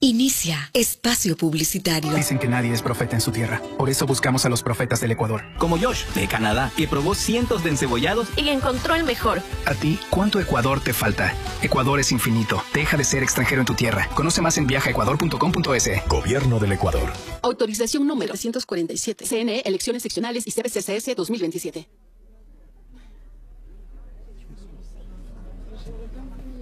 Inicia espacio publicitario. Dicen que nadie es profeta en su tierra. Por eso buscamos a los profetas del Ecuador. Como Josh, de Canadá, que probó cientos de encebollados y encontró el mejor. A ti, ¿cuánto Ecuador te falta? Ecuador es infinito. Deja de ser extranjero en tu tierra. Conoce más en viajaecuador.com.es. Gobierno del Ecuador. Autorización número 347. CNE, Elecciones Seccionales y CBCCS 2027.